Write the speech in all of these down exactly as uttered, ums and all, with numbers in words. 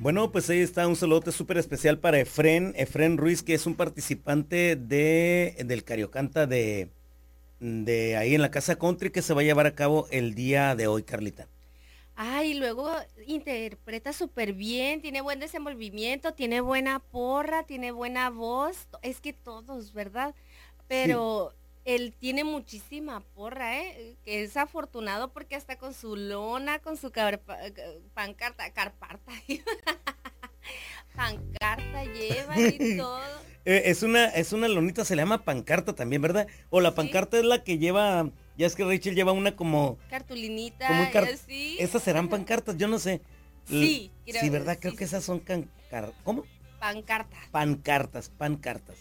Bueno, pues ahí está un saludote súper especial para Efren, Efren Ruiz, que es un participante de, del Cariocanta de, de ahí en la Casa Country, que se va a llevar a cabo el día de hoy, Carlita. Ay, luego interpreta súper bien, tiene buen desenvolvimiento, tiene buena porra, tiene buena voz, es que todos, ¿verdad? Sí. Pero él tiene muchísima porra, ¿eh? Que es afortunado porque hasta con su lona, con su carpa- pancarta, carparta, pancarta llevan y todo. Eh, es una, es una lonita, se le llama pancarta también, ¿verdad? O la Sí, pancarta es la que lleva, ya es que Rachel lleva una como, como un cartulinita y car- así. esas serán Ajá. pancartas, yo no sé. L- Sí, sí, creo, ¿verdad? Creo sí, que sí, esas sí. son can- car- ¿cómo? Pancarta. Pancartas, pancartas.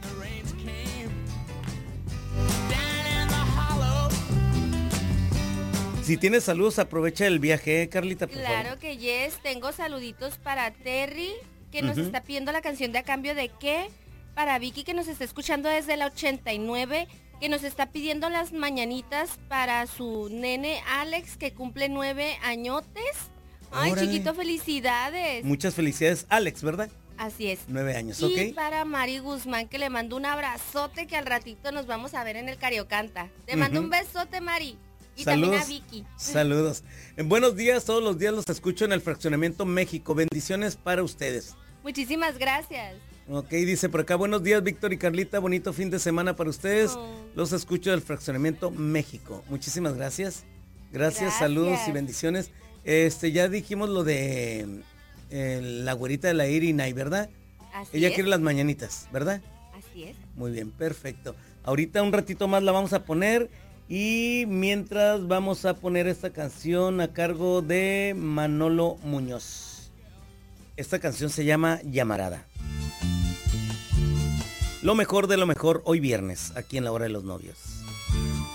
Si tienes saludos, aprovecha el viaje, ¿eh, Carlita, por favor. Claro que yes, tengo saluditos para Terry, que nos Ujú. está pidiendo la canción de A Cambio de Qué, para Vicky, que nos está escuchando desde la ochenta y nueve, que nos está pidiendo las mañanitas para su nene Alex, que cumple nueve añotes. Ay, Órale. chiquito, felicidades. Muchas felicidades, Alex, ¿verdad? Así es. Nueve años, ¿ok? Y para Mari Guzmán, que le mando un abrazote, que al ratito nos vamos a ver en el Cariocanta. Te mando un Ujú. besote, Mari. Y también a Saludos, Vicky. saludos. Eh, Buenos días, todos los días los escucho en el Fraccionamiento México. Bendiciones para ustedes. Muchísimas gracias. Ok, dice por acá, buenos días, Víctor y Carlita, bonito fin de semana para ustedes. Oh, Los escucho del Fraccionamiento México. Muchísimas gracias. Gracias, saludos y gracias. bendiciones. Este, ya dijimos lo de eh, la güerita de la Irinay, ¿verdad? Así Ella es, quiere las mañanitas, ¿verdad? así es. Muy bien, perfecto. Ahorita un ratito más la vamos a poner y mientras vamos a poner esta canción a cargo de Manolo Muñoz. Esta canción se llama Llamarada. Lo mejor de lo mejor hoy viernes, aquí en la hora de los novios.